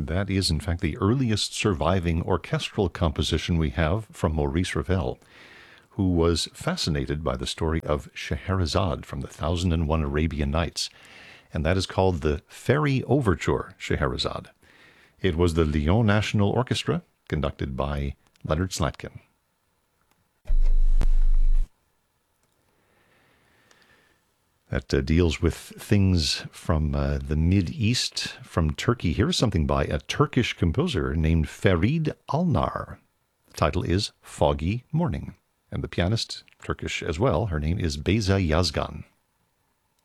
That is, in fact, the earliest surviving orchestral composition we have from Maurice Ravel, who was fascinated by the story of Scheherazade from the Thousand and One Arabian Nights, and that is called the Fairy Overture Scheherazade. It was the Lyon National Orchestra, conducted by Leonard Slatkin. That deals with things from the Mid-East, from Turkey. Here's something by a Turkish composer named Ferid Alnar. The title is Foggy Morning. And the pianist, Turkish as well, her name is Beyza Yazgan.